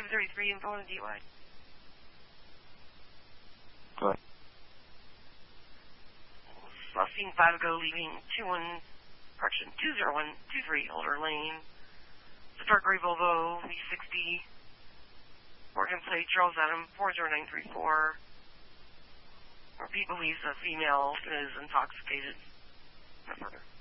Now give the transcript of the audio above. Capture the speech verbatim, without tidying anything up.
seven thirty-three, info on a D U I. Go ahead. Last seen five ago, leaving two one, correction, two zero one two three Alder Lane. It's a dark gray Volvo V sixty. Oregon plate, Charles Adam, four zero nine three four. Repeat believes a female is intoxicated. No further.